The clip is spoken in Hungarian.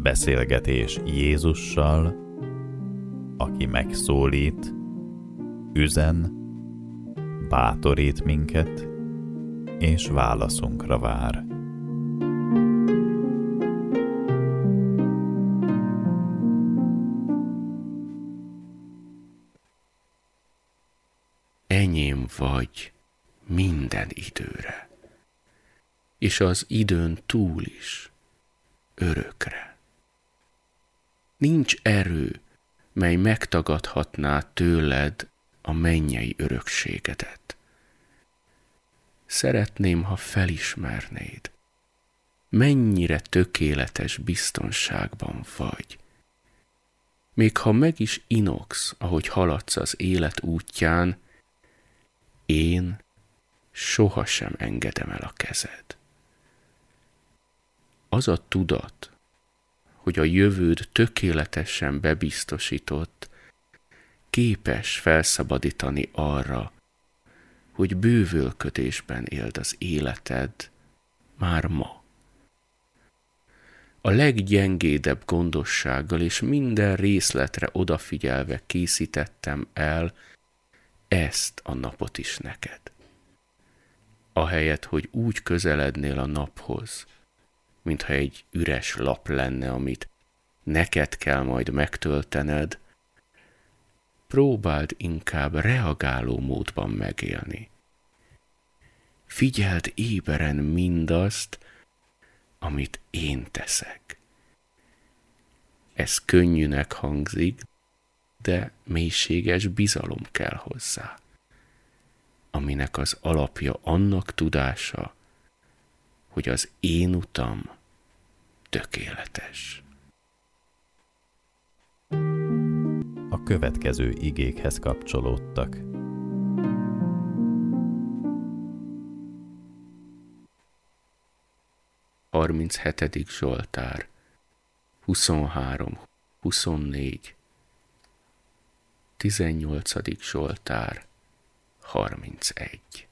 Beszélgetés Jézussal, aki megszólít, üzen, bátorít minket, és válaszunkra vár. Enyém vagy minden időre, és az időn túl is, örökre. Nincs erő, mely megtagadhatná tőled a mennyei örökségedet. Szeretném, ha felismernéd, mennyire tökéletes biztonságban vagy. Még ha meg is inogsz, ahogy haladsz az élet útján, én sohasem engedem el a kezed. Az a tudat, hogy a jövőd tökéletesen bebiztosított, képes felszabadítani arra, hogy bővölködésben éld az életed már ma. A leggyengédebb gondossággal és minden részletre odafigyelve készítettem el ezt a napot is neked. Ahelyett, hogy úgy közelednél a naphoz, mintha egy üres lap lenne, amit neked kell majd megtöltened, próbáld inkább reagáló módban megélni. Figyeld éberen mindazt, amit én teszek. Ez könnyűnek hangzik, de mélységes bizalom kell hozzá, aminek az alapja annak tudása, hogy az én utam tökéletes. A következő igékhez kapcsolódtak. A 37. Zsoltár, 23, 24, 18. Zsoltár, 31.